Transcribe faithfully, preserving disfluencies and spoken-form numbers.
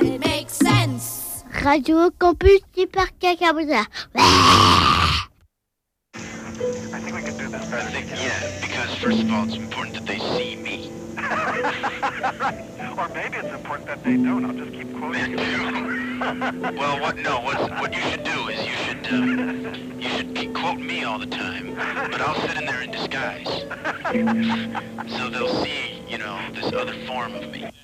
It makes sense. Radio Campus Hypercacabosa. I think we can do this better. I think, yeah, because first of all, it's important that they see me. Right. Or maybe it's important that they don't. I'll just keep quoting you. Well, what? No. What? What you should do is you should um, you should keep quoting me all the time, but I'll sit in there in disguise, so they'll see, you know, this other form of me.